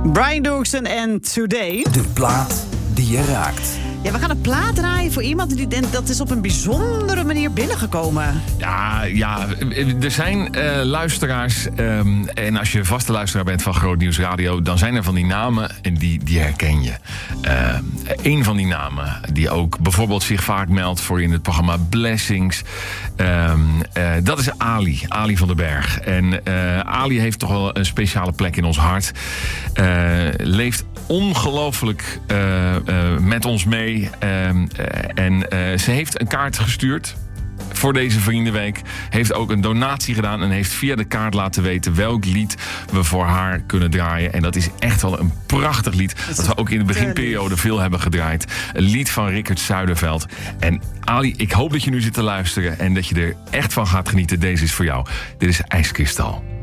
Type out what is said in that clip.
Brian Dooksen en Today. De plaat die je raakt. Ja, we gaan een plaat draaien voor iemand die dat is op een bijzondere manier binnengekomen. Ja, er zijn luisteraars. En als je vaste luisteraar bent van Groot Nieuws Radio, dan zijn er van die namen en die herken je. Een van die namen die ook bijvoorbeeld zich vaak meldt voor in het programma Blessings. Dat is Ali van den Berg. En Ali heeft toch wel een speciale plek in ons hart. Leeft ongelooflijk met ons mee. En ze heeft een kaart gestuurd voor deze Vriendenweek. Heeft ook een donatie gedaan en heeft via de kaart laten weten welk lied we voor haar kunnen draaien. En dat is echt wel een prachtig lied. Dat we ook in de beginperiode veel hebben gedraaid. Een lied van Rickert Zuiderveld. En Ali, ik hoop dat je nu zit te luisteren en dat je er echt van gaat genieten. Deze is voor jou. Dit is IJskristal.